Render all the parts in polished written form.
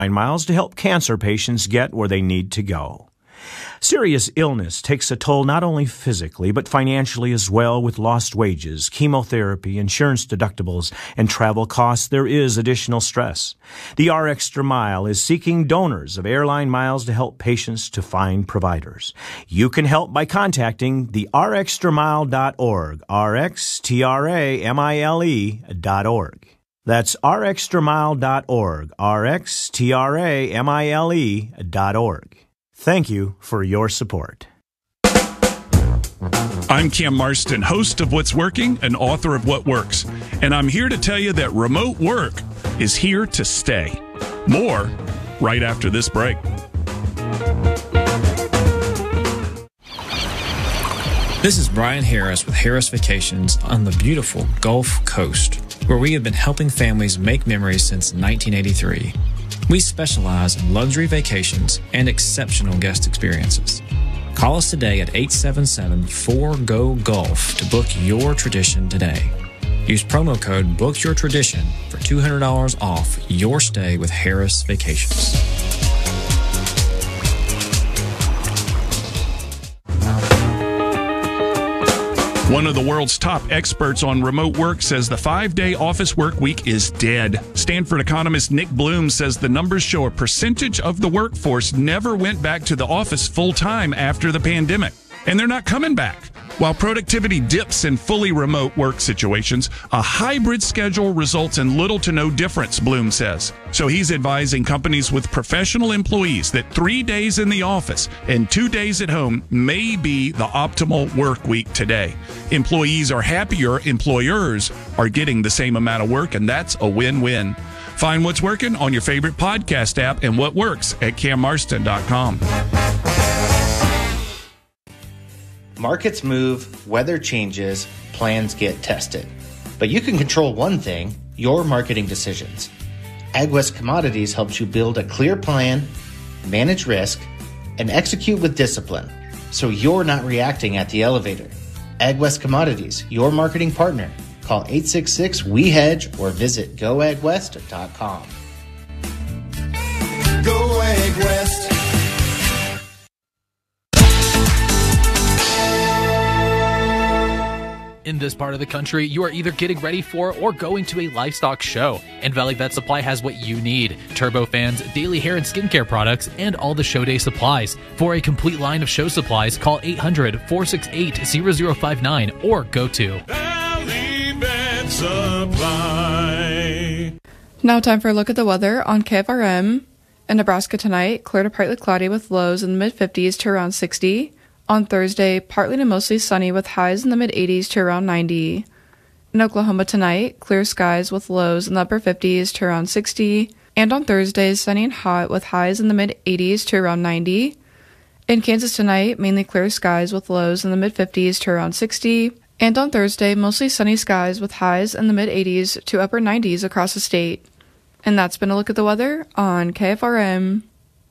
miles to help cancer patients get where they need to go. Serious illness takes a toll not only physically, but financially as well, with lost wages, chemotherapy, insurance deductibles, and travel costs. There is additional stress. The R-Extra Mile is seeking donors of airline miles to help patients to find providers. You can help by contacting the rxtramile.org, rxtramile.org. That's rxtramile.org, rxtramile.org. Thank you for your support. I'm Cam Marston, host of What's Working and author of What Works, and I'm here to tell you that remote work is here to stay. More right after this break. This is Brian Harris with Harris Vacations on the beautiful Gulf Coast, where we have been helping families make memories since 1983. We specialize in luxury vacations and exceptional guest experiences. Call us today at 877-4GO-GULF to book your tradition today. Use promo code BOOKYOURTRADITION for $200 off your stay with Harris Vacations. One of the world's top experts on remote work says the 5-day office work week is dead. Stanford economist Nick Bloom says the numbers show a percentage of the workforce never went back to the office full-time after the pandemic, and they're not coming back. While productivity dips in fully remote work situations, a hybrid schedule results in little to no difference, Bloom says. So he's advising companies with professional employees that 3 days in the office and 2 days at home may be the optimal work week today. Employees are happier, employers are getting the same amount of work, and that's a win-win. Find What's Working on your favorite podcast app and What Works at cammarston.com. Markets move, weather changes, plans get tested. But you can control one thing, your marketing decisions. AgWest Commodities helps you build a clear plan, manage risk, and execute with discipline, so you're not reacting at the elevator. AgWest Commodities, your marketing partner. Call 866-WE-HEDGE or visit goagwest.com. Go AgWest. In this part of the country, you are either getting ready for or going to a livestock show, and Valley Vet Supply has what you need: turbofans, daily hair and skincare products, and all the show day supplies. For a complete line of show supplies, call 800-468-0059 or go to Valley Vet Supply. Now time for a look at the weather on KFRM. In Nebraska tonight, clear to partly cloudy with lows in the mid-50s to around 60. On Thursday, partly to mostly sunny with highs in the mid-80s to around 90. In Oklahoma tonight, clear skies with lows in the upper 50s to around 60. And on Thursday, sunny and hot with highs in the mid-80s to around 90. In Kansas tonight, mainly clear skies with lows in the mid-50s to around 60. And on Thursday, mostly sunny skies with highs in the mid-80s to upper 90s across the state. And that's been a look at the weather on KFRM.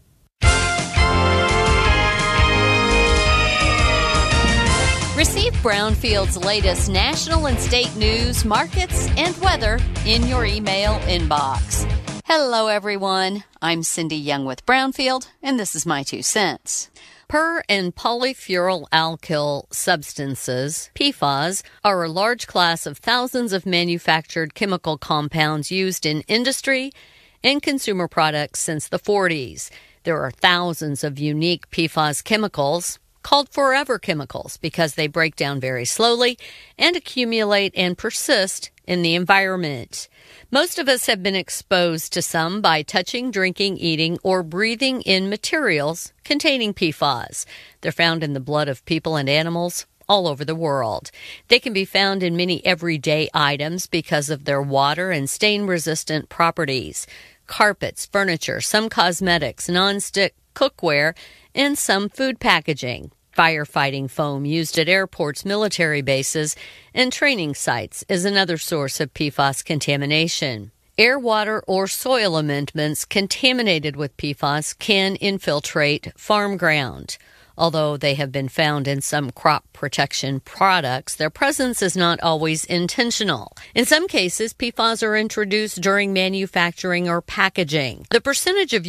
Receive Brownfield's latest national and state news, markets, and weather in your email inbox. Hello, everyone. I'm Cindy Young with Brownfield, and this is my 2 cents. Per- and polyfluoroalkyl substances, PFAS, are a large class of thousands of manufactured chemical compounds used in industry and consumer products since the 40s. There are thousands of unique PFAS chemicals, called forever chemicals because they break down very slowly and accumulate and persist in the environment. Most of us have been exposed to some by touching, drinking, eating, or breathing in materials containing PFAS. They're found in the blood of people and animals all over the world. They can be found in many everyday items because of their water and stain-resistant properties. Carpets, furniture, some cosmetics, non-stick cookware, and some food packaging. Firefighting foam used at airports, military bases, and training sites is another source of PFAS contamination. Air, water, or soil amendments contaminated with PFAS can infiltrate farm ground. Although they have been found in some crop protection products, their presence is not always intentional. In some cases, PFAS are introduced during manufacturing or packaging. The percentage of